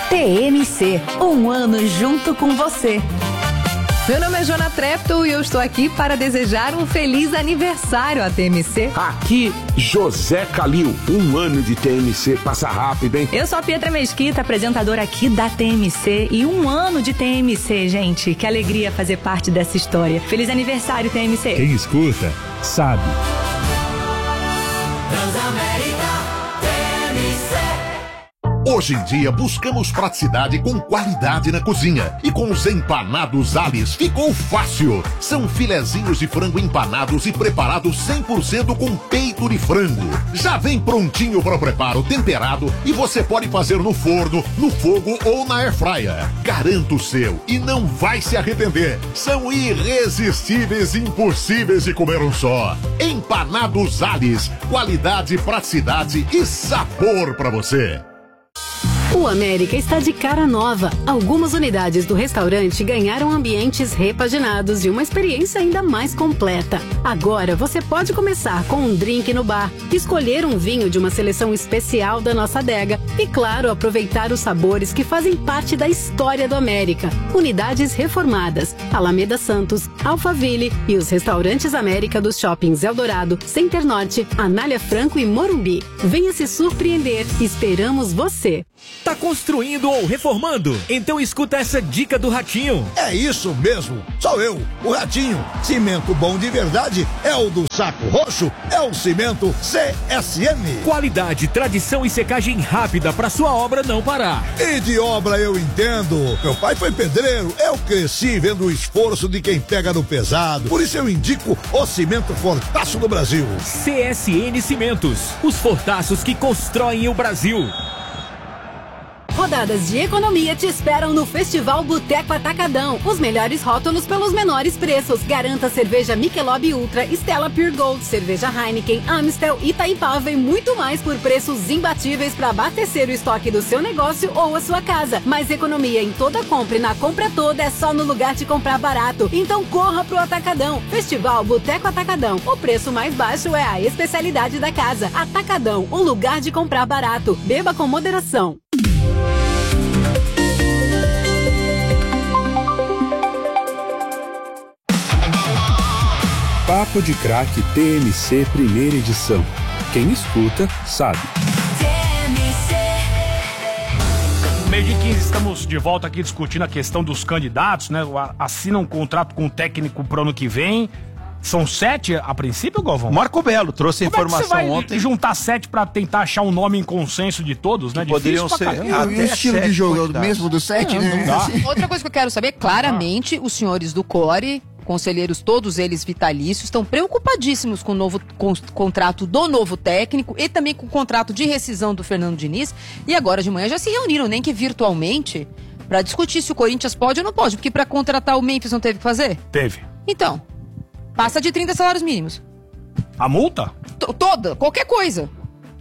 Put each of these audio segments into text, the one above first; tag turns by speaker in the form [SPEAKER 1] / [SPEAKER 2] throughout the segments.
[SPEAKER 1] TMC, um ano junto com você. Meu nome é Joana Trepto e eu estou aqui para desejar um feliz aniversário à TMC.
[SPEAKER 2] Aqui, José Calil, um ano de TMC, passa rápido, hein?
[SPEAKER 1] Eu sou a Pietra Mesquita, apresentadora aqui da TMC, e um ano de TMC, gente. Que alegria fazer parte dessa história. Feliz aniversário, TMC.
[SPEAKER 3] Quem escuta, sabe.
[SPEAKER 4] Hoje em dia buscamos praticidade com qualidade na cozinha. E com os empanados Alice ficou fácil. São filezinhos de frango empanados e preparados 100% com peito de frango. Já vem prontinho para o preparo, temperado, e você pode fazer no forno, no fogo ou na airfryer. Garanta o seu e não vai se arrepender. São irresistíveis e impossíveis de comer um só. Empanados Alice, qualidade, praticidade e sabor para você.
[SPEAKER 5] O América está de cara nova. Algumas unidades do restaurante ganharam ambientes repaginados e uma experiência ainda mais completa. Agora você pode começar com um drink no bar, escolher um vinho de uma seleção especial da nossa adega e, claro, aproveitar os sabores que fazem parte da história do América. Unidades reformadas, Alameda Santos, Alphaville e os restaurantes América dos shoppings Eldorado, Center Norte, Anália Franco e Morumbi. Venha se surpreender. Esperamos você.
[SPEAKER 3] Tá construindo ou reformando? Então escuta essa dica do Ratinho.
[SPEAKER 6] É isso mesmo, sou eu, o Ratinho. Cimento bom de verdade é o do Saco Roxo, é o cimento CSM.
[SPEAKER 3] Qualidade, tradição e secagem rápida pra sua obra não parar.
[SPEAKER 6] E de obra eu entendo. Meu pai foi pedreiro, eu cresci vendo o esforço de quem pega no pesado. Por isso eu indico o cimento Fortaço do Brasil.
[SPEAKER 3] CSN Cimentos, os fortaços que constroem o Brasil.
[SPEAKER 5] Rodadas de economia te esperam no Festival Boteco Atacadão. Os melhores rótulos pelos menores preços. Garanta cerveja Michelob Ultra, Stella Pure Gold, cerveja Heineken, Amstel, Itaipava e muito mais por preços imbatíveis para abastecer o estoque do seu negócio ou a sua casa. Mais economia em toda compra e na compra toda é só no lugar de comprar barato. Então corra pro Atacadão. Festival Boteco Atacadão. O preço mais baixo é a especialidade da casa. Atacadão, o lugar de comprar barato. Beba com moderação.
[SPEAKER 2] Papo de Craque TMC primeira edição. Quem escuta, sabe.
[SPEAKER 7] Meio-dia 15, estamos de volta aqui discutindo a questão dos candidatos, né? Assinam um contrato com o técnico pro ano que vem. São 7 a princípio, Galvão?
[SPEAKER 8] Marco Belo trouxe a informação
[SPEAKER 7] você vai
[SPEAKER 8] ontem.
[SPEAKER 7] Juntar 7 pra tentar achar um nome em consenso de todos, né?
[SPEAKER 8] Poderiam ser.
[SPEAKER 9] O estilo de jogo é o mesmo do 7, né?
[SPEAKER 10] Outra coisa que eu quero saber, claramente, os senhores do CORE, conselheiros, todos eles vitalícios, estão preocupadíssimos com o novo contrato do novo técnico e também com o contrato de rescisão do Fernando Diniz. E agora de manhã já se reuniram, nem que virtualmente, para discutir se o Corinthians pode ou não pode, porque para contratar o Memphis não teve que fazer?
[SPEAKER 7] Teve.
[SPEAKER 10] Então, passa de 30 salários mínimos.
[SPEAKER 7] A multa?
[SPEAKER 10] Toda, qualquer coisa.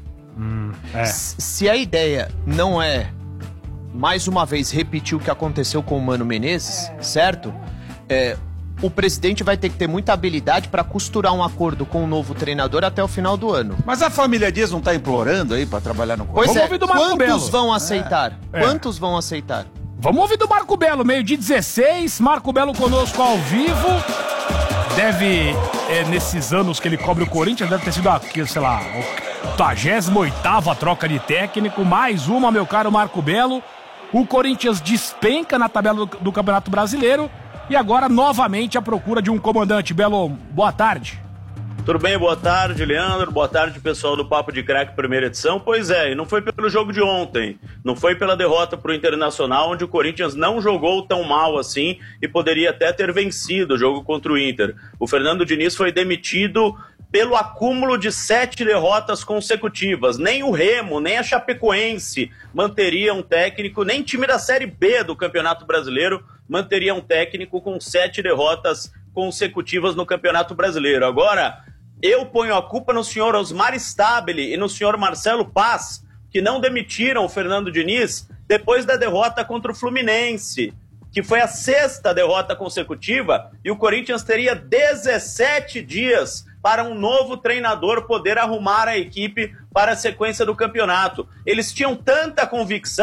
[SPEAKER 8] Se a ideia não é, mais uma vez, repetir o que aconteceu com o Mano Menezes, certo? O presidente vai ter que ter muita habilidade para costurar um acordo com o novo treinador até o final do ano.
[SPEAKER 9] Mas a família Dias não tá implorando aí para trabalhar no Corinthians?
[SPEAKER 8] Pois
[SPEAKER 7] Vamos ouvir do Marco Belo.
[SPEAKER 8] Quantos vão aceitar? Quantos vão aceitar?
[SPEAKER 7] Vamos ouvir do Marco Belo, meio-dia 16, Marco Belo conosco ao vivo. Deve, nesses anos que ele cobre o Corinthians, deve ter sido, sei lá, a 88ª troca de técnico, mais uma, meu caro Marco Belo. O Corinthians despenca na tabela do Campeonato Brasileiro e agora novamente à procura de um comandante. Belo, boa tarde.
[SPEAKER 11] Tudo bem, boa tarde, Leandro, boa tarde, pessoal do Papo de Craque primeira edição. Pois é, e não foi pelo jogo de ontem, não foi pela derrota pro Internacional, onde o Corinthians não jogou tão mal assim e poderia até ter vencido o jogo contra o Inter. O Fernando Diniz foi demitido pelo acúmulo de 7 derrotas consecutivas. Nem o Remo, nem a Chapecoense manteria um técnico, nem time da Série B do Campeonato Brasileiro manteria um técnico com 7 derrotas consecutivas no Campeonato Brasileiro. Agora, eu ponho a culpa no senhor Osmar Stabile e no senhor Marcelo Paz, que não demitiram o Fernando Diniz depois da derrota contra o Fluminense, que foi a 6ª derrota consecutiva, e o Corinthians teria 17 dias para um novo treinador poder arrumar a equipe para a sequência do campeonato. Eles tinham tanta convicção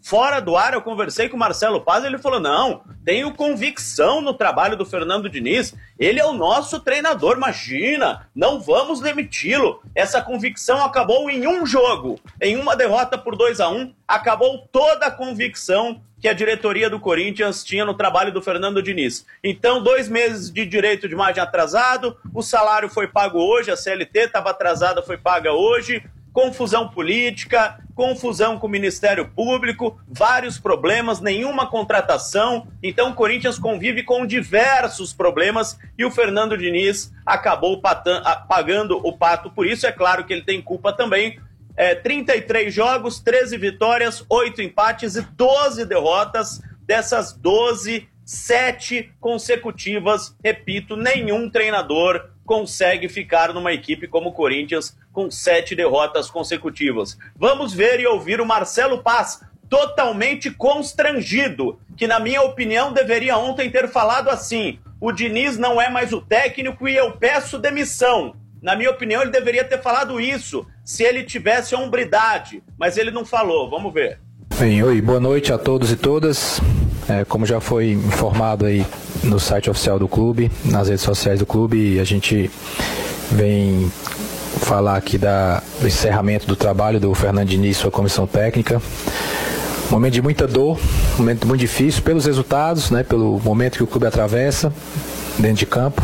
[SPEAKER 11] Fora do ar, eu conversei com o Marcelo Paz, ele falou, não, tenho convicção no trabalho do Fernando Diniz, ele é o nosso treinador, imagina, não vamos demiti-lo. Essa convicção acabou em um jogo, em uma derrota por 2-1, acabou toda a convicção que a diretoria do Corinthians tinha no trabalho do Fernando Diniz. Então, 2 meses de direito de imagem atrasado, o salário foi pago hoje, a CLT estava atrasada, foi paga hoje, confusão política, confusão com o Ministério Público, vários problemas, nenhuma contratação. Então o Corinthians convive com diversos problemas e o Fernando Diniz acabou pagando o pato por isso. É claro que ele tem culpa também. 33 jogos, 13 vitórias, 8 empates e 12 derrotas. Dessas 12, 7 consecutivas. Repito, nenhum treinador consegue ficar numa equipe como o Corinthians com 7 derrotas consecutivas. Vamos ver e ouvir o Marcelo Paz, totalmente constrangido, que na minha opinião deveria ontem ter falado assim: o Diniz não é mais o técnico e eu peço demissão. Na minha opinião ele deveria ter falado isso, se ele tivesse hombridade, mas ele não falou. Vamos ver.
[SPEAKER 12] Bem, oi, boa noite a todos e todas. Como já foi informado aí no site oficial do clube, nas redes sociais do clube, a gente vem falar aqui do encerramento do trabalho do Fernando Diniz e sua comissão técnica. Momento de muita dor, momento muito difícil pelos resultados, né, pelo momento que o clube atravessa dentro de campo,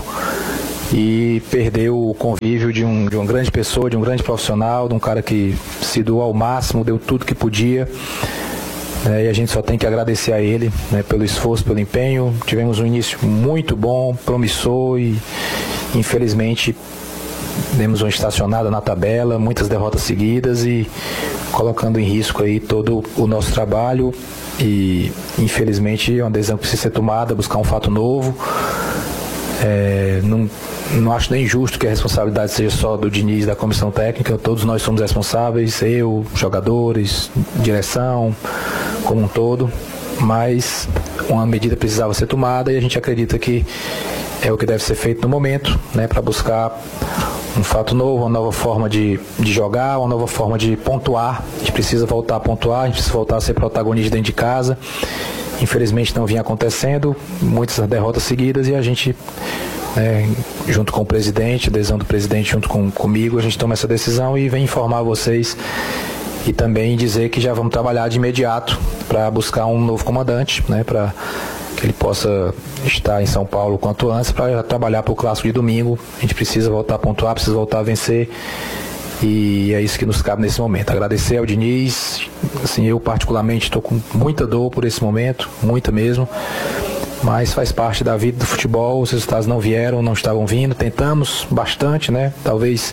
[SPEAKER 12] e perdeu o convívio de uma grande pessoa, de um grande profissional, de um cara que se doou ao máximo, deu tudo que podia. E a gente só tem que agradecer a ele, né, pelo esforço, pelo empenho. Tivemos um início muito bom, promissor e infelizmente demos uma estacionada na tabela, muitas derrotas seguidas e colocando em risco aí todo o nosso trabalho. E infelizmente é uma decisão que precisa ser tomada, buscar um fato novo. Não acho nem justo que a responsabilidade seja só do Diniz, da comissão técnica. Todos nós somos responsáveis, eu, jogadores, direção, como um todo, mas uma medida precisava ser tomada e a gente acredita que é o que deve ser feito no momento, né, para buscar um fato novo, uma nova forma de jogar, uma nova forma de pontuar. A gente precisa voltar a pontuar, a gente precisa voltar a ser protagonista dentro de casa. Infelizmente não vinha acontecendo, muitas derrotas seguidas, e a gente, junto com o presidente, a decisão do presidente junto comigo, a gente toma essa decisão e vem informar vocês e também dizer que já vamos trabalhar de imediato para buscar um novo comandante, né, para que ele possa estar em São Paulo o quanto antes, para trabalhar para o clássico de domingo. A gente precisa voltar a pontuar, precisa voltar a vencer. E é isso que nos cabe nesse momento. Agradecer ao Diniz. Assim, eu particularmente estou com muita dor por esse momento, muita mesmo, mas faz parte da vida do futebol. Os resultados não vieram, não estavam vindo. Tentamos bastante, né? Talvez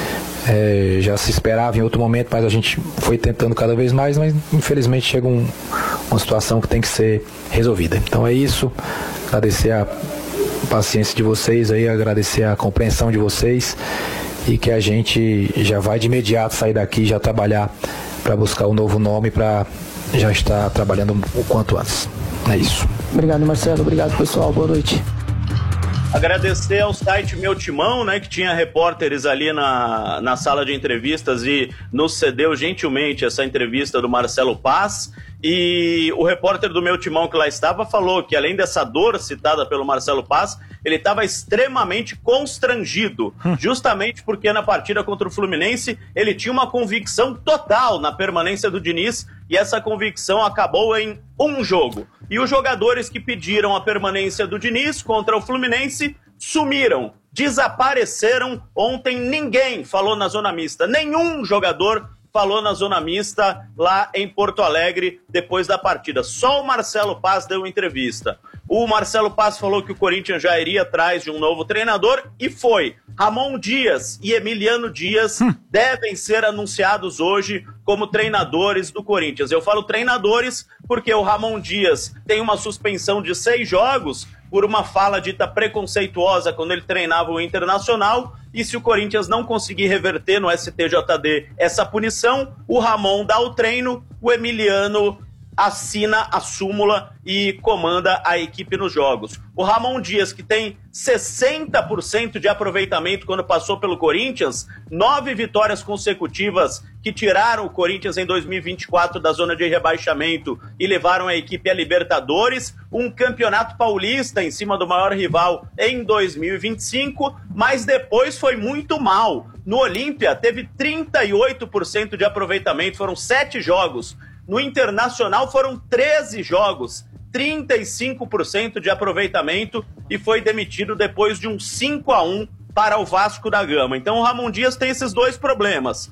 [SPEAKER 12] já se esperava em outro momento, mas a gente foi tentando cada vez mais, mas infelizmente chega uma situação que tem que ser resolvida. Então é isso. Agradecer a paciência de vocês aí, agradecer a compreensão de vocês, e que a gente já vai de imediato sair daqui e já trabalhar para buscar um novo nome, para já estar trabalhando o quanto antes. É isso.
[SPEAKER 13] Obrigado, Marcelo. Obrigado, pessoal. Boa noite.
[SPEAKER 11] Agradecer ao site Meu Timão, né, que tinha repórteres ali na sala de entrevistas e nos cedeu gentilmente essa entrevista do Marcelo Paz. E o repórter do Meu Timão que lá estava falou que, além dessa dor citada pelo Marcelo Paz, ele estava extremamente constrangido, justamente porque na partida contra o Fluminense ele tinha uma convicção total na permanência do Diniz, e essa convicção acabou em um jogo. E os jogadores que pediram a permanência do Diniz contra o Fluminense sumiram, desapareceram. Ontem ninguém falou na zona mista, nenhum jogador falou na zona mista lá em Porto Alegre depois da partida. Só o Marcelo Paz deu entrevista. O Marcelo Paz falou que o Corinthians já iria atrás de um novo treinador, e foi. Ramon Dias e Emiliano Dias devem ser anunciados hoje como treinadores do Corinthians. Eu falo treinadores porque o Ramon Dias tem uma suspensão de 6 jogos por uma fala dita preconceituosa quando ele treinava o Internacional, e se o Corinthians não conseguir reverter no STJD essa punição, o Ramon dá o treino, o Emiliano assina a súmula e comanda a equipe nos jogos. O Ramon Dias, que tem 60% de aproveitamento quando passou pelo Corinthians, 9 vitórias consecutivas que tiraram o Corinthians em 2024 da zona de rebaixamento e levaram a equipe a Libertadores, um campeonato paulista em cima do maior rival em 2025, mas depois foi muito mal. No Olímpia teve 38% de aproveitamento, foram 7 jogos. No Internacional foram 13 jogos, 35% de aproveitamento e foi demitido depois de um 5-1 para o Vasco da Gama. Então o Ramon Dias tem esses dois problemas.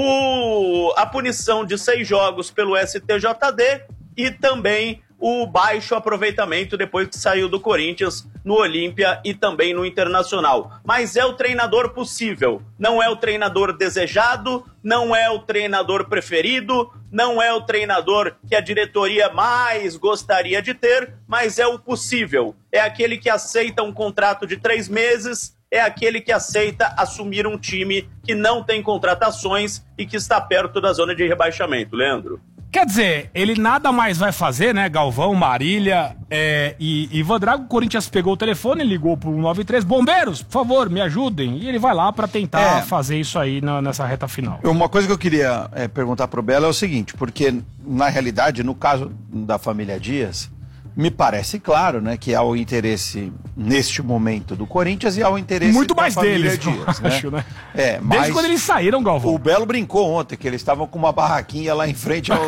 [SPEAKER 11] A punição de 6 jogos pelo STJD e também o baixo aproveitamento depois que saiu do Corinthians no Olímpia e também no Internacional. Mas é o treinador possível, não é o treinador desejado, não é o treinador preferido, não é o treinador que a diretoria mais gostaria de ter, mas é o possível. É aquele que aceita um contrato de 3 meses, é aquele que aceita assumir um time que não tem contratações e que está perto da zona de rebaixamento. Leandro?
[SPEAKER 7] Quer dizer, ele nada mais vai fazer, né, Galvão, Marília e Ivan Drago. O Corinthians pegou o telefone, ligou pro 193, bombeiros, por favor, me ajudem. E ele vai lá pra tentar fazer isso aí nessa reta final.
[SPEAKER 9] Uma coisa que eu queria perguntar pro Belo é o seguinte, porque na realidade, no caso da família Dias, me parece claro, né, que há o interesse neste momento do Corinthians e há o interesse
[SPEAKER 7] muito mais
[SPEAKER 9] da família
[SPEAKER 7] deles,
[SPEAKER 9] Dias, né?
[SPEAKER 7] acho, né?
[SPEAKER 9] Mas
[SPEAKER 7] desde quando eles saíram, Galvão.
[SPEAKER 9] O Belo brincou ontem que eles estavam com uma barraquinha lá em frente ao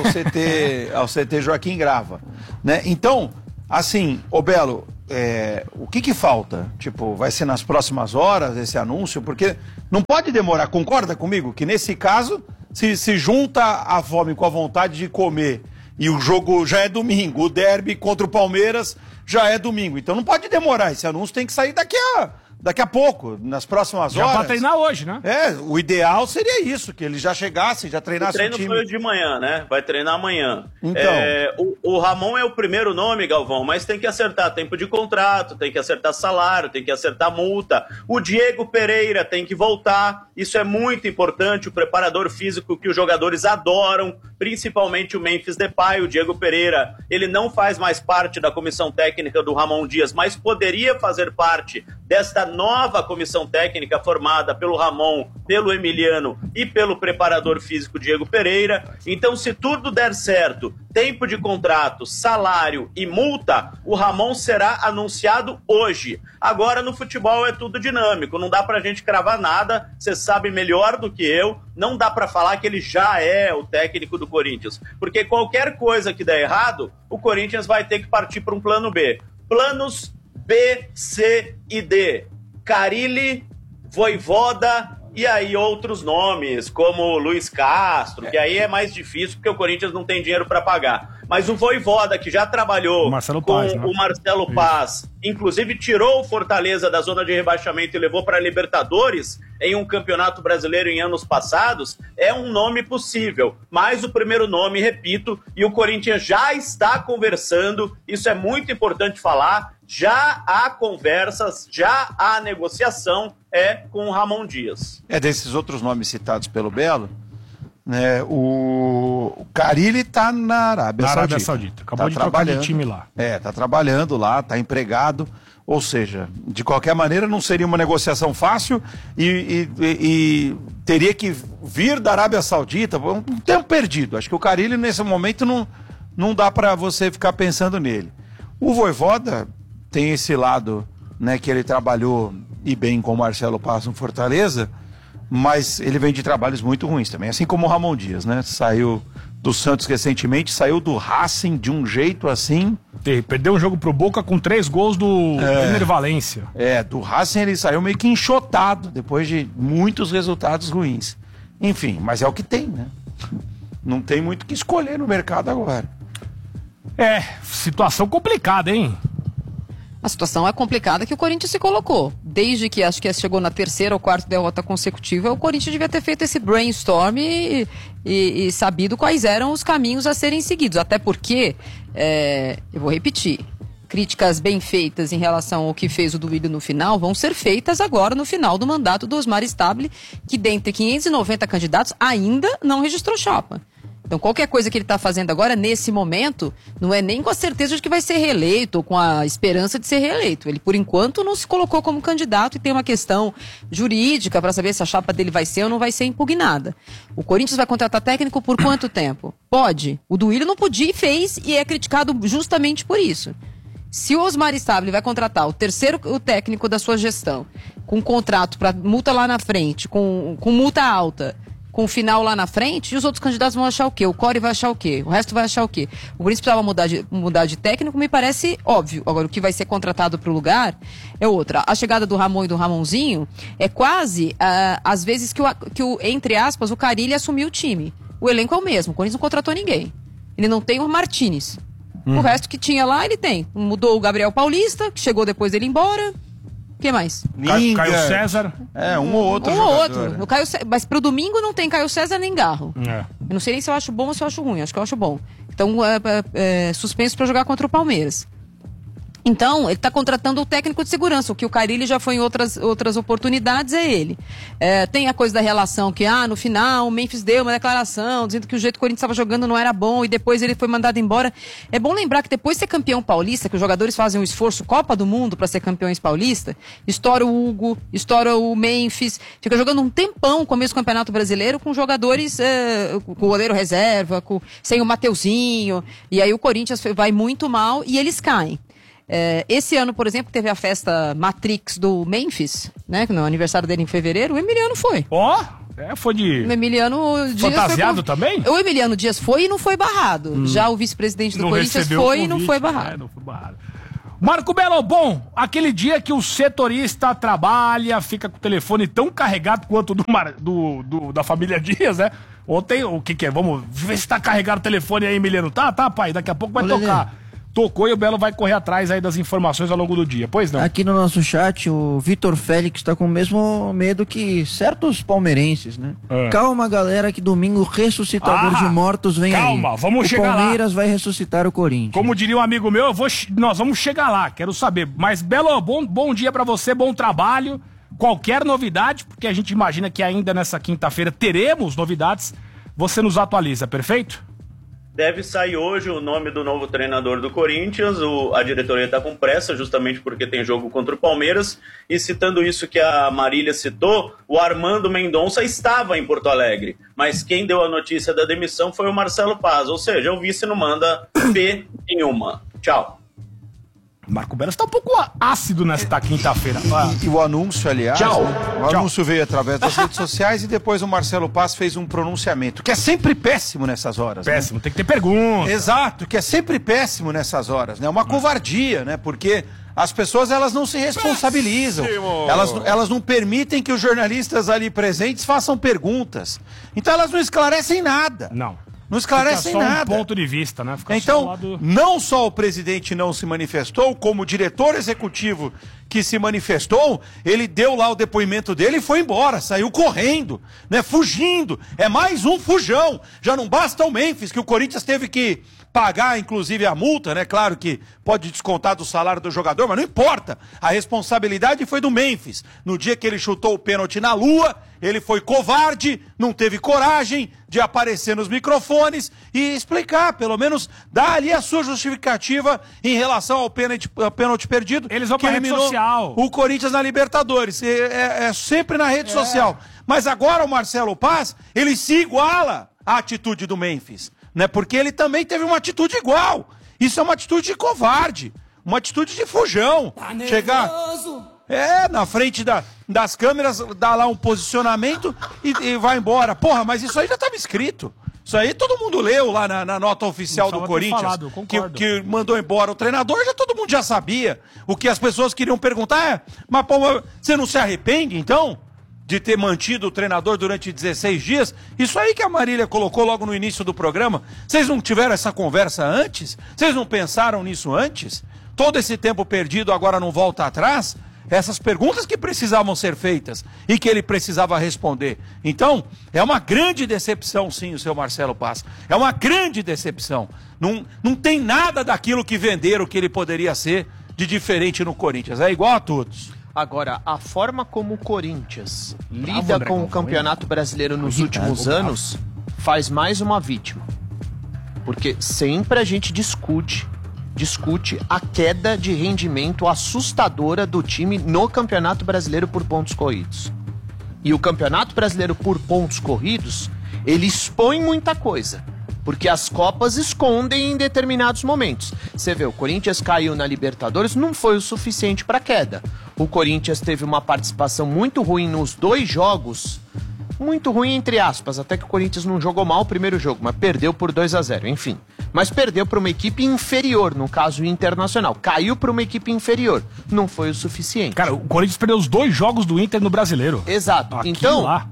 [SPEAKER 9] CT Joaquim Grava, né? Então, assim, ô Belo, o que falta? Tipo, vai ser nas próximas horas esse anúncio? Porque não pode demorar, concorda comigo? Que nesse caso, se junta a fome com a vontade de comer e o jogo já é domingo, o derby contra o Palmeiras já é domingo. Então não pode demorar, esse anúncio tem que sair daqui a pouco, nas próximas horas.
[SPEAKER 7] Já pra treinar hoje, né?
[SPEAKER 9] O ideal seria isso, que ele já chegasse, já treinasse o time.
[SPEAKER 11] O treino foi de manhã, né? Vai treinar amanhã.
[SPEAKER 9] Então.
[SPEAKER 11] O Ramon é o primeiro nome, Galvão, mas tem que acertar tempo de contrato, tem que acertar salário, tem que acertar multa. O Diego Pereira tem que voltar, isso é muito importante, o preparador físico que os jogadores adoram, principalmente o Memphis Depay. O Diego Pereira, ele não faz mais parte da comissão técnica do Ramon Dias, mas poderia fazer parte desta nova comissão técnica formada pelo Ramon, pelo Emiliano e pelo preparador físico Diego Pereira. Então, se tudo der certo, tempo de contrato, salário e multa, o Ramon será anunciado hoje. Agora, no futebol é tudo dinâmico, não dá pra gente cravar nada, você sabe melhor do que eu, não dá pra falar que ele já é o técnico do Corinthians, porque qualquer coisa que der errado, o Corinthians vai ter que partir para um plano B. Planos B, C e D. Carille, Voivoda e aí outros nomes, como Luiz Castro, que aí é mais difícil porque o Corinthians não tem dinheiro para pagar. Mas o Voivoda, que já trabalhou com o Marcelo Paz, inclusive tirou o Fortaleza da zona de rebaixamento e levou para a Libertadores em um campeonato brasileiro em anos passados, é um nome possível. Mas o primeiro nome, repito, e o Corinthians já está conversando, isso é muito importante falar, já há conversas, já há negociação, com o Ramon Dias.
[SPEAKER 9] Desses outros nomes citados pelo Belo, né, o Carille está na Arábia Saudita.
[SPEAKER 7] Acabou de trocar de time lá.
[SPEAKER 9] Está trabalhando lá, está empregado. Ou seja, de qualquer maneira não seria uma negociação fácil e teria que vir da Arábia Saudita, um tempo perdido. Acho que o Carille nesse momento não dá para você ficar pensando nele. O Voivoda tem esse lado, né, que ele trabalhou e bem com o Marcelo Paz no Fortaleza, mas ele vem de trabalhos muito ruins também, assim como o Ramon Dias, né? Saiu do Santos recentemente, saiu do Racing de um jeito assim...
[SPEAKER 7] Perdeu um jogo pro Boca com 3 gols do Ener Valência.
[SPEAKER 9] Do Racing ele saiu meio que enxotado, depois de muitos resultados ruins. Enfim, mas é o que tem, né? Não tem muito o que escolher no mercado agora.
[SPEAKER 7] Situação complicada, hein?
[SPEAKER 10] A situação é complicada que o Corinthians se colocou. Desde que acho que chegou na 3ª ou 4ª derrota consecutiva, o Corinthians devia ter feito esse brainstorm e sabido quais eram os caminhos a serem seguidos. Até porque, eu vou repetir, críticas bem feitas em relação ao que fez o Duílio no final vão ser feitas agora no final do mandato do Osmar Stabile, que dentre 590 candidatos ainda não registrou chapa. Então qualquer coisa que ele está fazendo agora, nesse momento, não é nem com a certeza de que vai ser reeleito ou com a esperança de ser reeleito. Ele, por enquanto, não se colocou como candidato e tem uma questão jurídica para saber se a chapa dele vai ser ou não vai ser impugnada. O Corinthians vai contratar técnico por quanto tempo? Pode. O Duílio não podia e fez e é criticado justamente por isso. Se o Osmar Stabile vai contratar o terceiro técnico da sua gestão, com contrato para multa lá na frente, com multa alta, com final lá na frente, e os outros candidatos vão achar o quê? O Core vai achar o quê? O resto vai achar o quê? O Corinthians precisava mudar de técnico, me parece óbvio. Agora, o que vai ser contratado para o lugar é outra. A chegada do Ramon e do Ramonzinho é quase, às vezes, que entre aspas, o Carille assumiu o time. O elenco é o mesmo, o Corinthians não contratou ninguém. Ele não tem o Martínez. O resto que tinha lá, ele tem. Mudou o Gabriel Paulista, que chegou depois dele embora. O que mais?
[SPEAKER 7] Caio César.
[SPEAKER 9] Um ou outro
[SPEAKER 10] jogador. Mas pro domingo não tem Caio César nem Garro. Eu não sei nem se eu acho bom ou se eu acho ruim. Acho que eu acho bom. Então, suspenso para jogar contra o Palmeiras. Então, ele está contratando o técnico de segurança. O que o Carille já foi em outras oportunidades é ele. Tem a coisa da relação que, no final, o Memphis deu uma declaração dizendo que o jeito que o Corinthians estava jogando não era bom e depois ele foi mandado embora. É bom lembrar que depois de ser campeão paulista, que os jogadores fazem um esforço Copa do Mundo para ser campeões paulista, estoura o Hugo, estoura o Memphis, fica jogando um tempão no começo do Campeonato Brasileiro com jogadores, com o goleiro reserva, sem o Mateuzinho, e aí o Corinthians vai muito mal e eles caem. Esse ano, por exemplo, teve a festa Matrix do Memphis, né? No aniversário dele em fevereiro, o Emiliano foi.
[SPEAKER 7] Foi de...
[SPEAKER 10] O Emiliano Dias
[SPEAKER 7] fantasiado também?
[SPEAKER 10] O Emiliano Dias foi e não foi barrado. Já o vice-presidente do Corinthians foi e não foi barrado.
[SPEAKER 7] Não foi barrado. Marco Belo, bom, aquele dia que o setorista trabalha, fica com o telefone tão carregado quanto da família Dias, né? Ontem, o que é? Vamos ver se tá carregado o telefone aí, Emiliano. Tá, pai, daqui a pouco vai tocar. Tocou e o Belo vai correr atrás aí das informações ao longo do dia, pois não?
[SPEAKER 14] Aqui no nosso chat, o Vitor Félix está com o mesmo medo que certos palmeirenses, né? Calma, galera, que domingo o ressuscitador de mortos vem aí.
[SPEAKER 7] Calma, vamos chegar lá.
[SPEAKER 14] O Palmeiras vai ressuscitar o Corinthians.
[SPEAKER 7] Como diria um amigo meu, nós vamos chegar lá, quero saber. Mas, Belo, bom dia pra você, bom trabalho. Qualquer novidade, porque a gente imagina que ainda nessa quinta-feira teremos novidades, você nos atualiza, perfeito?
[SPEAKER 11] Deve sair hoje o nome do novo treinador do Corinthians. A diretoria está com pressa, justamente porque tem jogo contra o Palmeiras. E citando isso que a Marília citou, o Armando Mendonça estava em Porto Alegre. Mas quem deu a notícia da demissão foi o Marcelo Paz. Ou seja, o vice não manda P nenhuma. Tchau.
[SPEAKER 7] Marco Belo está um pouco ácido nesta quinta-feira.
[SPEAKER 9] E o anúncio, aliás,
[SPEAKER 7] Tchau.
[SPEAKER 9] O anúncio veio através das redes sociais e depois o Marcelo Paz fez um pronunciamento, que é sempre péssimo nessas horas.
[SPEAKER 7] Péssimo, né? Tem que ter pergunta.
[SPEAKER 9] Exato, que é sempre péssimo nessas horas, né? Uma covardia, né? Porque as pessoas, elas não se responsabilizam. Elas não permitem que os jornalistas ali presentes façam perguntas. Então elas não esclarecem nada. Não esclarecem
[SPEAKER 7] Fica só
[SPEAKER 9] nada.
[SPEAKER 7] Um ponto de vista, né? Fica
[SPEAKER 9] então, não só o presidente não se manifestou, como o diretor executivo que se manifestou, ele deu lá o depoimento dele e foi embora, saiu correndo, né? Fugindo. É mais um fujão. Já não basta o Memphis, que o Corinthians teve que pagar, inclusive, a multa, né? Claro que pode descontar do salário do jogador, mas não importa. A responsabilidade foi do Memphis. No dia que ele chutou o pênalti na lua, ele foi covarde, não teve coragem de aparecer nos microfones e explicar, pelo menos dar ali a sua justificativa em relação ao pênalti perdido.
[SPEAKER 7] Eles vão pra rede social.
[SPEAKER 9] O Corinthians na Libertadores. É sempre na rede social. Mas agora o Marcelo Paz, ele se iguala à atitude do Memphis, né? Porque ele também teve uma atitude igual. Isso é uma atitude de covarde, uma atitude de fujão. Chegar na frente das câmeras, dar lá um posicionamento e vai embora. Porra, mas isso aí já estava escrito. Isso aí todo mundo leu lá na nota oficial do Corinthians, que mandou embora o treinador, todo mundo já sabia. O que as pessoas queriam perguntar mas pô, você não se arrepende, então, de ter mantido o treinador durante 16 dias? Isso aí que a Marília colocou logo no início do programa. Vocês não tiveram essa conversa antes? Vocês não pensaram nisso antes? Todo esse tempo perdido agora não volta atrás? Essas perguntas que precisavam ser feitas e que ele precisava responder. Então, é uma grande decepção, sim, o seu Marcelo Paz. É uma grande decepção. Não tem nada daquilo que venderam que ele poderia ser de diferente no Corinthians. É igual a todos.
[SPEAKER 8] Agora, a forma como o Corinthians lida com o Campeonato Brasileiro nos últimos anos faz mais uma vítima. porque sempre a gente discute a queda de rendimento assustadora do time no Campeonato Brasileiro por pontos corridos. E o Campeonato Brasileiro por pontos corridos, ele expõe muita coisa, porque as Copas escondem em determinados momentos. Você vê, o Corinthians caiu na Libertadores, não foi o suficiente para queda. O Corinthians teve uma participação muito ruim nos 2 jogos, muito ruim entre aspas, até que o Corinthians não jogou mal o primeiro jogo, mas perdeu por 2-0, enfim. Mas perdeu para uma equipe inferior, no caso Internacional. Caiu para uma equipe inferior, não foi o suficiente.
[SPEAKER 7] Cara, o Corinthians perdeu os 2 jogos do Inter no Brasileiro.
[SPEAKER 8] Exato.
[SPEAKER 7] Aquilo
[SPEAKER 8] então,
[SPEAKER 7] lá.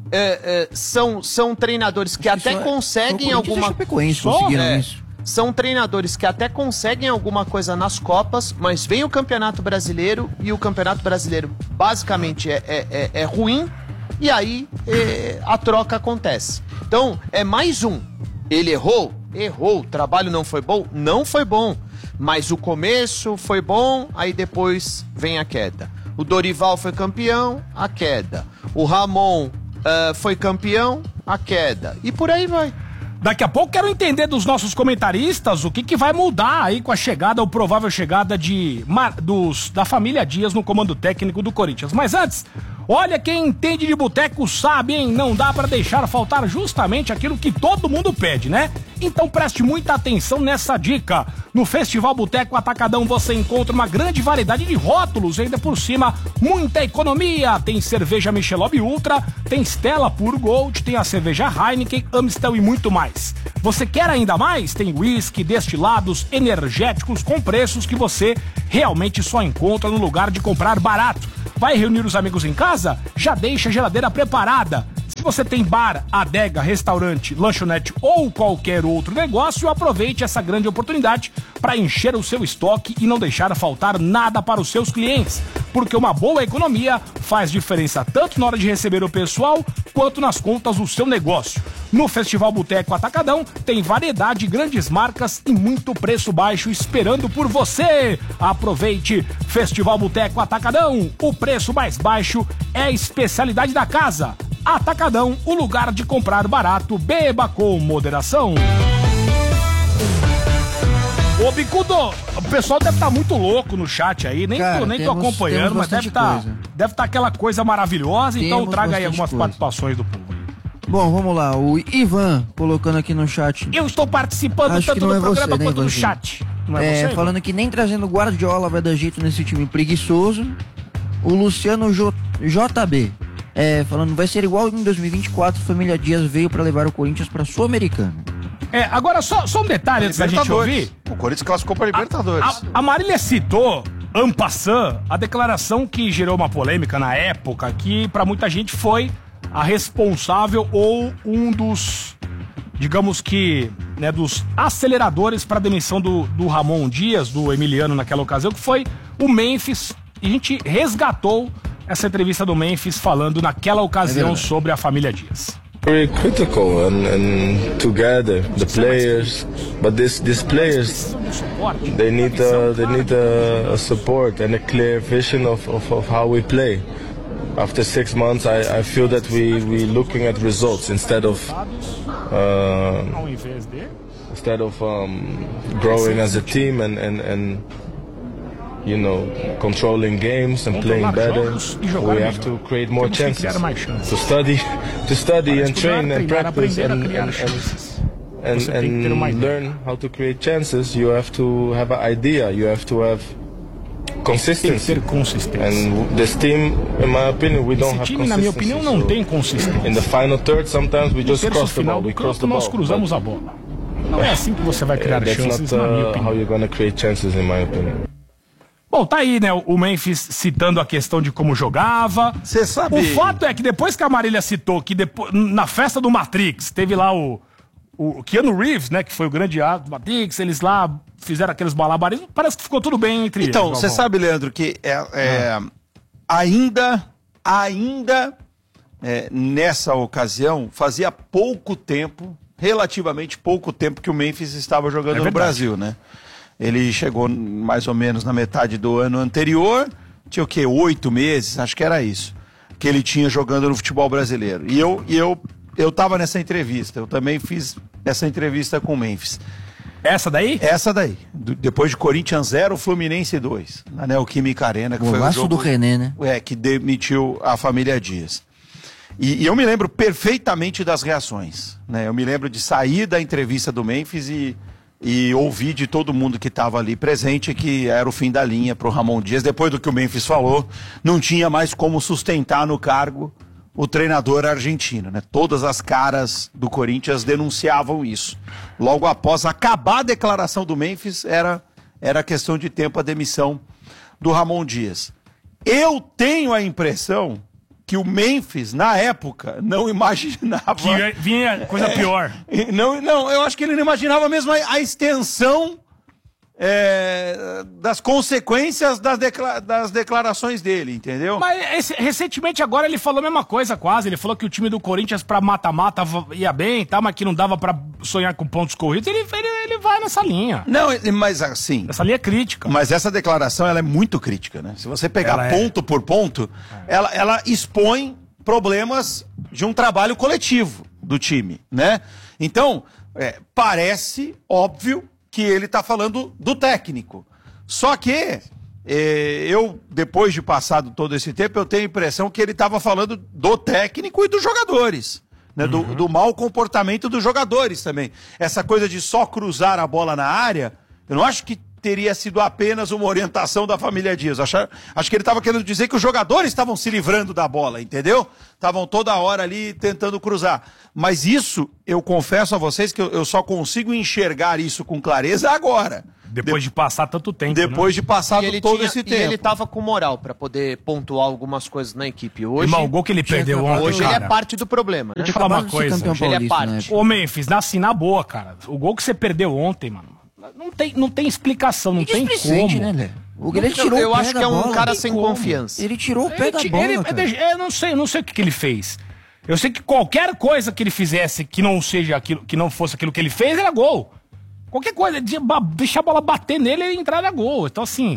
[SPEAKER 8] São treinadores que até conseguem alguma coisa. São treinadores que até conseguem alguma coisa nas Copas, mas vem o Campeonato Brasileiro e o Campeonato Brasileiro basicamente é ruim, e aí a troca acontece. Então, é mais um. Ele errou, o trabalho não foi bom, mas o começo foi bom, aí depois vem a queda. O Dorival foi campeão, a queda. O Ramon foi campeão, a queda. E por aí vai.
[SPEAKER 7] Daqui a pouco quero entender dos nossos comentaristas o que vai mudar aí com a chegada, ou provável chegada da família Dias no comando técnico do Corinthians. Mas antes, olha, quem entende de boteco sabe, hein? Não dá pra deixar faltar justamente aquilo que todo mundo pede, né? Então preste muita atenção nessa dica. No Festival Boteco Atacadão você encontra uma grande variedade de rótulos, ainda por cima, muita economia. Tem cerveja Michelob Ultra, tem Stella Puro Gold, tem a cerveja Heineken, Amstel e muito mais. Você quer ainda mais? Tem whisky, destilados, energéticos com preços que você realmente só encontra no lugar de comprar barato. Vai reunir os amigos em casa? Já deixa a geladeira preparada. Se você tem bar, adega, restaurante, lanchonete ou qualquer outro negócio, aproveite essa grande oportunidade para encher o seu estoque e não deixar faltar nada para os seus clientes. Porque uma boa economia faz diferença tanto na hora de receber o pessoal quanto nas contas do seu negócio. No Festival Boteco Atacadão tem variedade, grandes marcas e muito preço baixo esperando por você. Aproveite Festival Boteco Atacadão, o preço mais baixo é a especialidade da casa. Atacadão, o lugar de comprar barato, beba com moderação. Ô Bicudo, o pessoal deve estar muito louco no chat aí, nem tô acompanhando, mas deve estar aquela coisa maravilhosa, então traga aí algumas participações do público.
[SPEAKER 14] Bom, vamos lá, o Ivan colocando aqui no chat.
[SPEAKER 7] Eu estou participando tanto do programa quanto do chat. Não é você,
[SPEAKER 14] falando que nem trazendo Guardiola vai dar jeito nesse time preguiçoso. O Luciano JB, falando, vai ser igual em 2024, Família Dias veio para levar o Corinthians para Sul-Americana.
[SPEAKER 7] Agora só um detalhe antes da gente ouvir.
[SPEAKER 9] O Corinthians classificou para Libertadores.
[SPEAKER 7] A Marília citou, en passant, a declaração que gerou uma polêmica na época, que para muita gente foi a responsável ou um dos, digamos que, né, dos aceleradores para a demissão do Ramon Dias, do Emiliano naquela ocasião, que foi o Memphis. E a gente resgatou essa entrevista do Memphis falando naquela ocasião sobre a família Dias.
[SPEAKER 15] Very critical and together the players, but these players they need a support and a clear vision of how we play. After 6 months, I feel that we looking at results instead of growing as a team and you know, controlling games and playing better. We have to create more chances. To study and train and practice and learn how to create chances. You have to have an idea. You have to have consistency. And this team, in my opinion, we don't have consistency.
[SPEAKER 7] Na minha opinião, não tem consistência.
[SPEAKER 15] In the final third, sometimes we just cross the ball. We cross the ball.
[SPEAKER 7] Nós cruzamos a bola. Não é assim que você vai criar chances, na minha opinião.
[SPEAKER 15] How you're gonna create chances, in my opinion.
[SPEAKER 7] Bom, tá aí, né, o Memphis citando a questão de como jogava.
[SPEAKER 9] Você sabe...
[SPEAKER 7] O fato é que depois que a Marília citou que depois, na festa do Matrix, teve lá o Keanu Reeves, né, que foi o grande ato do Matrix, eles lá fizeram aqueles malabarismos, parece que ficou tudo bem entre eles.
[SPEAKER 9] Então, você sabe, Leandro, que ainda nessa ocasião, fazia pouco tempo, relativamente pouco tempo, que o Memphis estava jogando no Brasil, né? Ele chegou mais ou menos na metade do ano anterior, tinha o quê? 8 meses, acho que era isso, que ele tinha jogando no futebol brasileiro. E eu tava nessa entrevista, eu também fiz essa entrevista com o Memphis.
[SPEAKER 7] Essa daí?
[SPEAKER 9] Essa daí. Depois de Corinthians 0, Fluminense 2. Na Neoquímica Arena, que foi o jogo
[SPEAKER 14] do René, né?
[SPEAKER 9] Que demitiu a família Dias. E eu me lembro perfeitamente das reações, né? Eu me lembro de sair da entrevista do Memphis e ouvir de todo mundo que estava ali presente que era o fim da linha para o Ramon Dias. Depois do que o Memphis falou, não tinha mais como sustentar no cargo o treinador argentino, né? Todas as caras do Corinthians denunciavam isso. Logo após acabar a declaração do Memphis, era questão de tempo a demissão do Ramon Dias. Eu tenho a impressão que o Memphis, na época, não imaginava...
[SPEAKER 7] Que vinha coisa pior.
[SPEAKER 9] Não, eu acho que ele não imaginava mesmo a extensão das consequências das declarações dele, entendeu?
[SPEAKER 7] Mas recentemente agora ele falou a mesma coisa quase. Ele falou que o time do Corinthians pra mata-mata ia bem, tá, mas que não dava pra sonhar com pontos corridos. Ele vai nessa linha.
[SPEAKER 9] Não, mas assim...
[SPEAKER 7] Essa linha é crítica.
[SPEAKER 9] Mas essa declaração, ela é muito crítica, né? Se você pegar ponto por ponto, ela expõe problemas de um trabalho coletivo do time, né? Então, parece óbvio que ele está falando do técnico. Só que eu, depois de passado todo esse tempo, eu tenho a impressão que ele estava falando do técnico e dos jogadores. Né? Do mau comportamento dos jogadores também. Essa coisa de só cruzar a bola na área, eu não acho que teria sido apenas uma orientação da família Dias. Acho que ele estava querendo dizer que os jogadores estavam se livrando da bola, entendeu? Estavam toda hora ali tentando cruzar. Mas isso, eu confesso a vocês que eu só consigo enxergar isso com clareza agora.
[SPEAKER 7] Depois de passar tanto tempo.
[SPEAKER 9] Depois de passar todo esse tempo.
[SPEAKER 8] E ele tava com moral pra poder pontuar algumas coisas na equipe. Hoje,
[SPEAKER 7] irmão, o gol que ele perdeu ontem,
[SPEAKER 8] hoje
[SPEAKER 7] cara,
[SPEAKER 8] ele é parte do problema.
[SPEAKER 7] Deixa eu te falar uma coisa.
[SPEAKER 8] Ele é parte.
[SPEAKER 7] Ô, Memphis, assim, na boa, cara. O gol que você perdeu ontem, mano, não tem explicação, não tem como.
[SPEAKER 14] Né, Lé? Ele tirou
[SPEAKER 8] eu
[SPEAKER 14] o pé
[SPEAKER 8] acho
[SPEAKER 14] da
[SPEAKER 8] que é um
[SPEAKER 14] bola,
[SPEAKER 8] cara
[SPEAKER 14] não
[SPEAKER 8] sem
[SPEAKER 14] como.
[SPEAKER 8] confiança.
[SPEAKER 14] Ele tirou o pé da bola, cara.
[SPEAKER 7] Eu não sei o que ele fez. Eu sei que qualquer coisa que ele fizesse que não seja aquilo, que não fosse aquilo que ele fez, era gol. Qualquer coisa, deixar a bola bater nele e entrar na gol. Então, assim,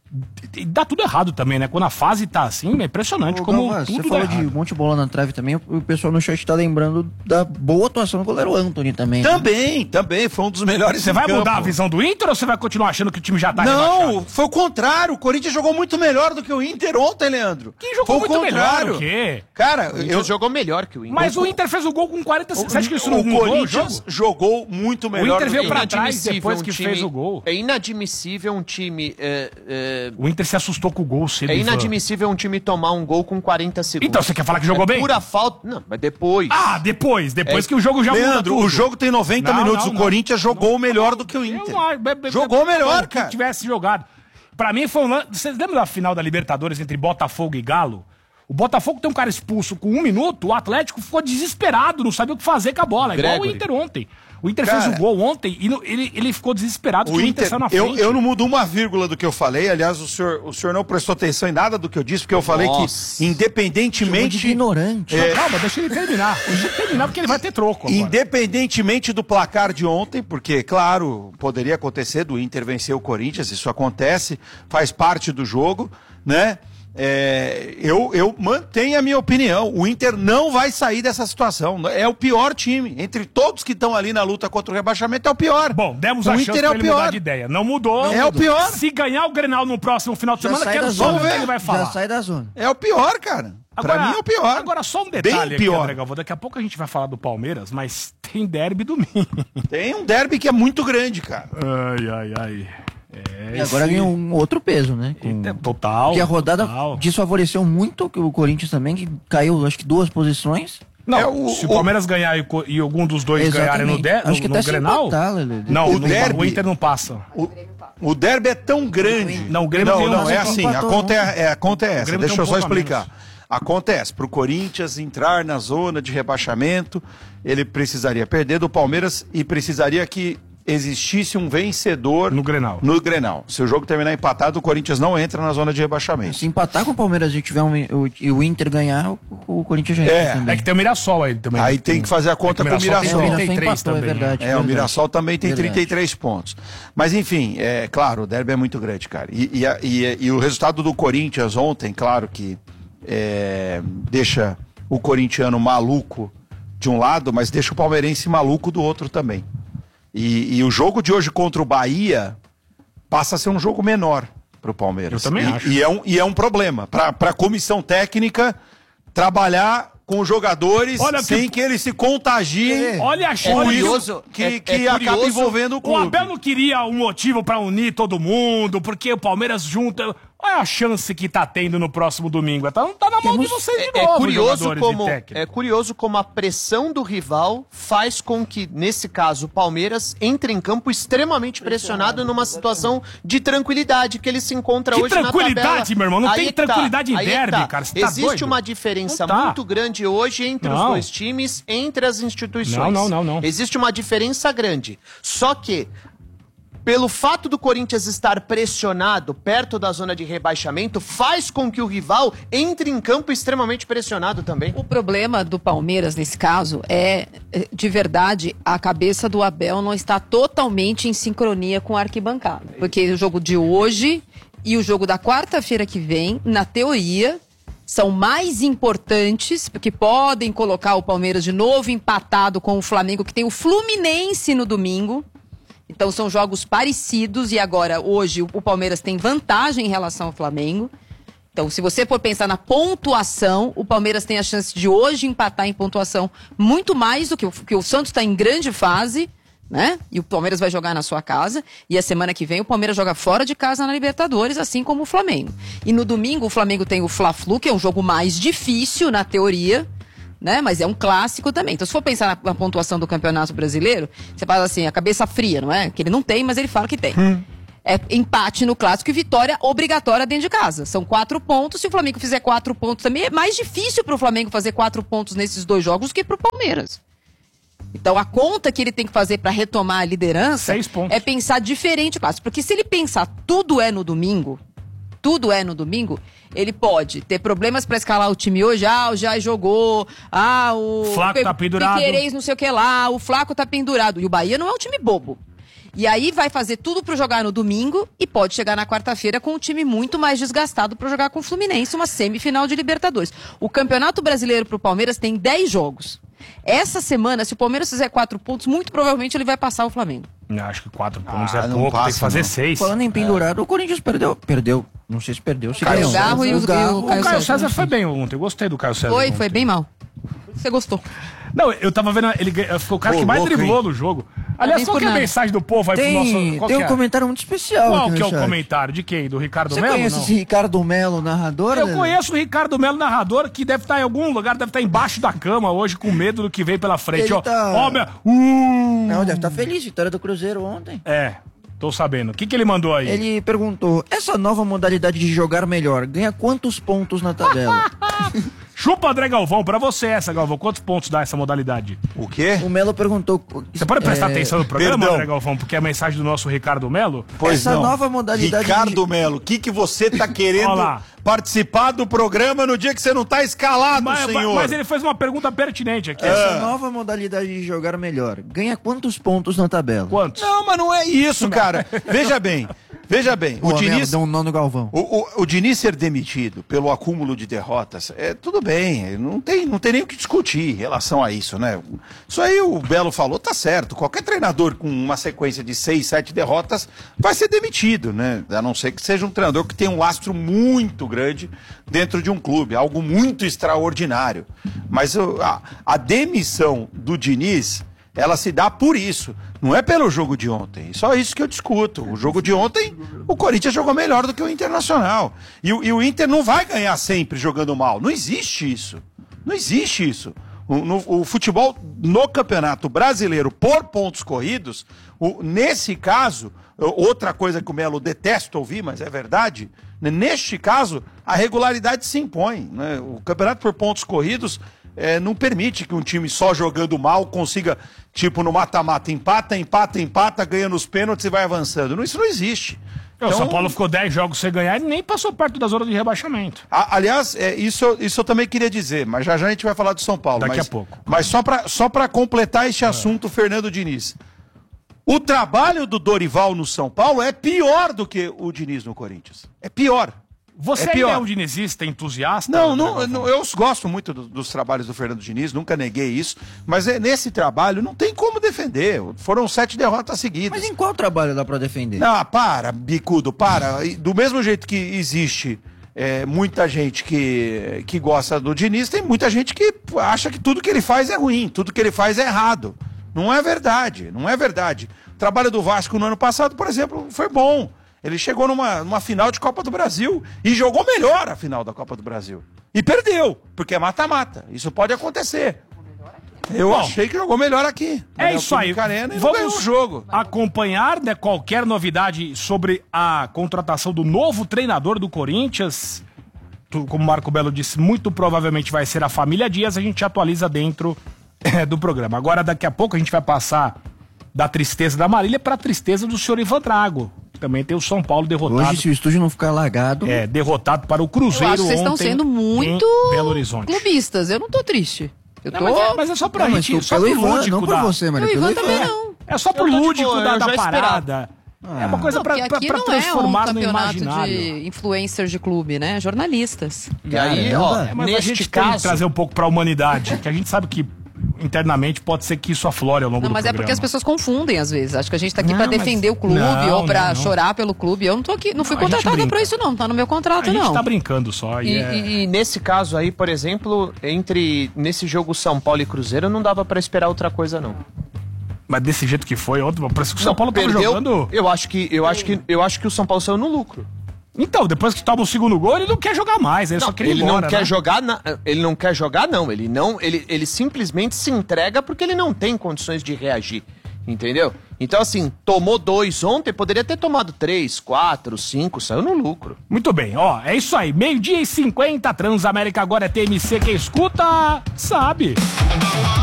[SPEAKER 7] dá tudo errado também, né? Quando a fase tá assim, é impressionante como
[SPEAKER 14] Galvão,
[SPEAKER 7] tudo
[SPEAKER 14] você falou
[SPEAKER 7] dá errado.
[SPEAKER 14] de um monte de bola na trave também, o pessoal no chat tá lembrando da boa atuação do goleiro Antony também.
[SPEAKER 9] Também, foi um dos melhores.
[SPEAKER 7] Você vai mudar a visão do Inter ou você vai continuar achando que o time já tá
[SPEAKER 9] Não,
[SPEAKER 7] rebaixado?
[SPEAKER 9] foi o contrário. O Corinthians jogou muito melhor do que o Inter ontem, Leandro.
[SPEAKER 7] Quem jogou
[SPEAKER 9] foi
[SPEAKER 7] muito
[SPEAKER 9] o contrário.
[SPEAKER 7] melhor o quê?
[SPEAKER 9] Cara,
[SPEAKER 8] O Inter jogou melhor que o Inter.
[SPEAKER 7] Mas o Inter fez o gol com 40... Você acha que isso não
[SPEAKER 9] o
[SPEAKER 7] mudou
[SPEAKER 9] Corinthians jogou muito melhor.
[SPEAKER 7] O Inter veio
[SPEAKER 9] do
[SPEAKER 7] pra
[SPEAKER 9] que
[SPEAKER 7] trás depois que fez o gol.
[SPEAKER 8] É inadmissível um time...
[SPEAKER 7] O Inter se assustou com o gol cedo.
[SPEAKER 8] É inadmissível um time tomar um gol com 40 segundos.
[SPEAKER 7] Então, você quer falar que jogou bem?
[SPEAKER 8] Pura falta... Não, mas depois.
[SPEAKER 7] Ah, depois que o jogo já muda
[SPEAKER 9] Leandro,
[SPEAKER 7] tudo.
[SPEAKER 9] o jogo tem 90 minutos. O Corinthians jogou melhor do que o Inter. Jogou melhor, cara.
[SPEAKER 7] Se tivesse jogado. Pra mim foi um lance... Vocês lembram da final da Libertadores entre Botafogo e Galo? O Botafogo tem um cara expulso com 1 minuto, o Atlético ficou desesperado, não sabia o que fazer com a bola. Igual o Inter ontem. O Inter fez o gol ontem e ele ficou desesperado porque o Inter saiu na frente.
[SPEAKER 9] Eu não mudo uma vírgula do que eu falei. Aliás, o senhor não prestou atenção em nada do que eu disse, porque eu falei que, independentemente...
[SPEAKER 14] De ignorante.
[SPEAKER 7] Calma, deixa ele terminar. Deixa ele terminar porque ele vai ter troco agora.
[SPEAKER 9] Independentemente do placar de ontem, porque, claro, poderia acontecer do Inter vencer o Corinthians, isso acontece, faz parte do jogo, né? Eu mantenho a minha opinião. O Inter não vai sair dessa situação. É o pior time. Entre todos que estão ali na luta contra o rebaixamento, é o pior.
[SPEAKER 7] Bom, demos a chance pra ele mudar de ideia. Não mudou.
[SPEAKER 9] O pior.
[SPEAKER 7] Se ganhar o Grenal no próximo final de semana, quero só ver o que ele vai falar.
[SPEAKER 14] Já sai da zona.
[SPEAKER 9] É o pior, cara. Pra mim é o pior.
[SPEAKER 7] Agora, só um detalhe
[SPEAKER 9] bem pior.
[SPEAKER 7] aqui, André Galvão. Daqui a pouco a gente vai falar do Palmeiras, mas tem derby domingo.
[SPEAKER 9] Tem um derby que é muito grande, cara.
[SPEAKER 7] Ai.
[SPEAKER 14] E agora ganhou um outro peso, né?
[SPEAKER 7] Total.
[SPEAKER 14] Porque a rodada desfavoreceu muito o Corinthians também, que caiu, acho que 2 posições.
[SPEAKER 7] Não, se o Palmeiras ganhar e algum dos dois ganharem no Grenal...
[SPEAKER 14] Empatar,
[SPEAKER 7] não, o Inter não passa.
[SPEAKER 9] O derby é tão grande...
[SPEAKER 7] Não, o Grêmio
[SPEAKER 9] não, é assim, a conta é essa. Deixa eu só explicar. Acontece, para o Corinthians entrar na zona de rebaixamento, ele precisaria perder do Palmeiras e precisaria que existisse um vencedor
[SPEAKER 7] no Grenal.
[SPEAKER 9] Se o jogo terminar empatado, o Corinthians não entra na zona de rebaixamento.
[SPEAKER 14] Se empatar com o Palmeiras e tiver o Inter ganhar, o Corinthians já entra também.
[SPEAKER 7] É que tem o Mirassol aí também.
[SPEAKER 9] Aí tem que fazer a conta com o Mirassol.
[SPEAKER 7] Tem 33 também.
[SPEAKER 14] É verdade.
[SPEAKER 9] O Mirassol também tem 33 pontos. Mas enfim, claro, o derby é muito grande, cara. E o resultado do Corinthians ontem, claro que deixa o corintiano maluco de um lado, mas deixa o palmeirense maluco do outro também. E o jogo de hoje contra o Bahia passa a ser um jogo menor para o Palmeiras.
[SPEAKER 7] Eu também acho.
[SPEAKER 9] E é um problema para a comissão técnica trabalhar com os jogadores sem que eles se contagiem.
[SPEAKER 7] Olha a
[SPEAKER 9] curioso que acaba envolvendo o clube.
[SPEAKER 7] O Abel não queria um motivo pra unir todo mundo, porque o Palmeiras junta. Olha a chance que tá tendo no próximo domingo. Tá na mão de vocês de novo,
[SPEAKER 8] É curioso como a pressão do rival faz com que, nesse caso, o Palmeiras entre em campo extremamente pressionado numa situação de tranquilidade que ele se encontra hoje na tabela.
[SPEAKER 7] Tranquilidade, meu irmão? Não tem tranquilidade em derby, cara. Você tá
[SPEAKER 8] Existe
[SPEAKER 7] doido?
[SPEAKER 8] uma diferença muito grande hoje entre os dois times, entre as instituições.
[SPEAKER 7] Não.
[SPEAKER 8] Existe uma diferença grande. Só que, pelo fato do Corinthians estar pressionado perto da zona de rebaixamento, faz com que o rival entre em campo extremamente pressionado também.
[SPEAKER 10] O problema do Palmeiras, nesse caso, é, de verdade, a cabeça do Abel não está totalmente em sincronia com a arquibancada. Porque o jogo de hoje e o jogo da quarta-feira que vem, na teoria, são mais importantes, porque podem colocar o Palmeiras de novo empatado com o Flamengo, que tem o Fluminense no domingo. Então são jogos parecidos e agora, hoje, o Palmeiras tem vantagem em relação ao Flamengo. Então, se você for pensar na pontuação, o Palmeiras tem a chance de hoje empatar em pontuação muito mais do que o Santos está em grande fase, né? E o Palmeiras vai jogar na sua casa. E a semana que vem o Palmeiras joga fora de casa na Libertadores, assim como o Flamengo. E no domingo o Flamengo tem o Fla-Flu, que é um jogo mais difícil na teoria, né? Mas é um clássico também. Então, se for pensar na pontuação do Campeonato Brasileiro, você fala assim, a cabeça fria, não é? Que ele não tem, mas ele fala que tem. É empate no clássico e vitória obrigatória dentro de casa. São 4 pontos. Se o Flamengo fizer 4 pontos também, é mais difícil pro Flamengo fazer 4 pontos nesses dois jogos do que pro Palmeiras. Então, a conta que ele tem que fazer para retomar a liderança é pensar diferente o clássico. Porque se ele pensar tudo é no domingo, ele pode ter problemas pra escalar o time hoje. O Jai jogou, o
[SPEAKER 7] Flaco tá pendurado,
[SPEAKER 10] Piquerez não sei o que lá, o Flaco tá pendurado. E o Bahia não é um time bobo. E aí vai fazer tudo pra jogar no domingo e pode chegar na quarta-feira com um time muito mais desgastado pra jogar com o Fluminense, uma semifinal de Libertadores. O Campeonato Brasileiro pro Palmeiras tem 10 jogos. Essa semana, se o Palmeiras fizer 4 pontos, muito provavelmente ele vai passar o Flamengo.
[SPEAKER 7] Acho que 4 pontos é pouco, tem que fazer 6.
[SPEAKER 14] Falando em pendurado, o Corinthians perdeu. Não sei se perdeu. Se
[SPEAKER 10] Caio Garro e o
[SPEAKER 7] Caio César foi bem ontem. Eu gostei do Caio César.
[SPEAKER 10] Foi bem mal. Você gostou?
[SPEAKER 7] Não, eu tava vendo, ele foi o cara que mais driblou no jogo. Aliás, qual que é a mensagem do povo aí pro nosso...
[SPEAKER 14] Tem um comentário muito especial.
[SPEAKER 7] Qual que é o comentário? De quem? Do Ricardo Melo?
[SPEAKER 14] Você conhece esse Ricardo Melo, narrador?
[SPEAKER 7] Eu conheço o Ricardo Melo, narrador, que deve estar em algum lugar, deve estar embaixo da cama hoje, com medo do que vem pela frente.
[SPEAKER 14] Ele Não, deve estar feliz, vitória do Cruzeiro ontem.
[SPEAKER 7] Tô sabendo. O que ele mandou aí?
[SPEAKER 14] Ele perguntou, essa nova modalidade de jogar melhor, ganha quantos pontos na tabela?
[SPEAKER 7] Chupa, André Galvão, pra você essa, Galvão. Quantos pontos dá essa modalidade?
[SPEAKER 9] O quê?
[SPEAKER 14] O Melo perguntou...
[SPEAKER 7] Você pode prestar atenção no programa, André Galvão? Porque é a mensagem do nosso Ricardo Melo?
[SPEAKER 9] Pois
[SPEAKER 14] essa nova modalidade...
[SPEAKER 9] Ricardo Melo, o que você tá querendo participar do programa no dia que você não tá escalado, senhor?
[SPEAKER 7] Mas ele fez uma pergunta pertinente aqui.
[SPEAKER 14] Essa nova modalidade de jogar melhor, ganha quantos pontos na tabela?
[SPEAKER 7] Quantos?
[SPEAKER 9] Não, mas não é isso, cara. Veja bem. O Diniz...
[SPEAKER 14] Deu um nó no Galvão.
[SPEAKER 9] O Diniz ser demitido pelo acúmulo de derrotas, tudo bem, não tem nem o que discutir em relação a isso, né? Isso aí o Belo falou, tá certo. Qualquer treinador com uma sequência de 6, 7 derrotas vai ser demitido, né? A não ser que seja um treinador que tem um lastro muito grande dentro de um clube, algo muito extraordinário. Mas a demissão do Diniz, ela se dá por isso. Não é pelo jogo de ontem. Só isso que eu discuto. O jogo de ontem, o Corinthians jogou melhor do que o Internacional. E o Inter não vai ganhar sempre jogando mal. Não existe isso. Não existe isso. O futebol no Campeonato Brasileiro, por pontos corridos, nesse caso, outra coisa que o Melo detesta ouvir, mas é verdade, neste caso, a regularidade se impõe, né? O Campeonato por pontos corridos não permite que um time só jogando mal consiga, tipo no mata-mata, empata, ganha nos pênaltis e vai avançando. Isso não existe.
[SPEAKER 7] O São Paulo ficou 10 jogos sem ganhar e nem passou perto da zona de rebaixamento.
[SPEAKER 9] Aliás, isso eu também queria dizer, mas já a gente vai falar do São Paulo.
[SPEAKER 7] Daqui a pouco.
[SPEAKER 9] Mas só pra completar este assunto, Fernando Diniz. O trabalho do Dorival no São Paulo é pior do que o Diniz no Corinthians. É pior.
[SPEAKER 7] Você ainda é um dinizista entusiasta?
[SPEAKER 9] Não, eu gosto muito dos trabalhos do Fernando Diniz, nunca neguei isso, mas nesse trabalho não tem como defender. Foram 7 derrotas seguidas.
[SPEAKER 14] Mas em qual trabalho dá pra defender?
[SPEAKER 9] Não, para, bicudo, para. Do mesmo jeito que existe muita gente que gosta do Diniz, tem muita gente que acha que tudo que ele faz é ruim, tudo que ele faz é errado. Não é verdade, não é verdade. O trabalho do Vasco no ano passado, por exemplo, foi bom. Ele chegou numa final de Copa do Brasil e jogou melhor a final da Copa do Brasil. E perdeu, porque é mata-mata. Isso pode acontecer. Eu achei que jogou melhor aqui.
[SPEAKER 7] É isso aí.
[SPEAKER 9] Vamos
[SPEAKER 7] o jogo. Acompanhar, né, qualquer novidade sobre a contratação do novo treinador do Corinthians. Como o Marco Belo disse, muito provavelmente vai ser a família Dias. A gente atualiza dentro do programa. Agora, daqui a pouco, a gente vai passar da tristeza da Marília para a tristeza do senhor Ivan Drago. Também tem o São Paulo derrotado.
[SPEAKER 14] Hoje, se o estúdio não ficar alagado...
[SPEAKER 7] derrotado para o Cruzeiro ontem.
[SPEAKER 10] Vocês estão sendo muito
[SPEAKER 7] Belo Horizonte.
[SPEAKER 10] Clubistas. Eu não tô triste. Eu tô...
[SPEAKER 7] Mas é só pra gente... Só pro lúdico
[SPEAKER 14] não por você, Maria.
[SPEAKER 10] O Ivan também não.
[SPEAKER 7] É só pro lúdico da parada. É uma coisa pra transformar no imaginário.
[SPEAKER 10] De influencers de clube, né? Jornalistas.
[SPEAKER 8] E aí,
[SPEAKER 7] mas a gente tem que trazer um pouco pra humanidade, que a gente sabe que internamente pode ser que isso aflore ao longo do programa.
[SPEAKER 10] Mas é porque as pessoas confundem às vezes. Acho que a gente tá aqui pra defender o clube ou pra chorar pelo clube. Eu não tô aqui, não fui contratada pra isso não, tá no meu contrato não.
[SPEAKER 7] A gente tá brincando só.
[SPEAKER 8] E nesse caso aí, por exemplo, nesse jogo São Paulo e Cruzeiro, não dava pra esperar outra coisa não.
[SPEAKER 7] Mas desse jeito que foi, parece que o São Paulo tava jogando...
[SPEAKER 8] Eu acho que o São Paulo saiu no lucro.
[SPEAKER 7] Então, depois que toma o segundo gol, ele não quer jogar mais, ele só quer ir embora,
[SPEAKER 8] Ele não quer jogar, não. Ele simplesmente se entrega porque ele não tem condições de reagir, entendeu? Então, assim, tomou 2 ontem, poderia ter tomado 3, 4, 5, saiu no lucro.
[SPEAKER 7] Muito bem, é isso aí, 12:50, Transamérica agora é TMC, quem escuta, sabe.